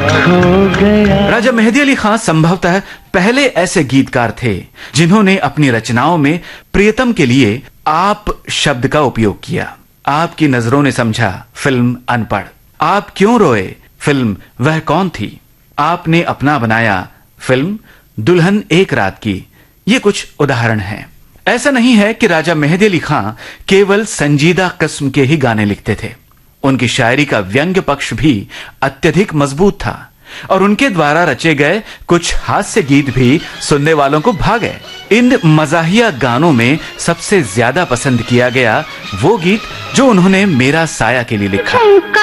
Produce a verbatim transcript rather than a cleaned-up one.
राजा मेहदी अली खां संभवतः पहले ऐसे गीतकार थे जिन्होंने अपनी रचनाओं में प्रियतम के लिए आप शब्द का उपयोग किया। आपकी नजरों ने समझा फिल्म अनपढ़, आप क्यों रोए फिल्म वह कौन थी, आपने अपना बनाया फिल्म दुल्हन एक रात की। ये कुछ उदाहरण हैं। ऐसा नहीं है कि राजा मेहदी अली खां केवल संजीदा किस्म के ही गाने लिखते थे। उनकी शायरी का व्यंग्य पक्ष भी अत्यधिक मजबूत था और उनके द्वारा रचे गए कुछ हास्य गीत भी सुनने वालों को भा गए। इन मजाहिया गानों में सबसे ज्यादा पसंद किया गया वो गीत जो उन्होंने मेरा साया के लिए लिखा।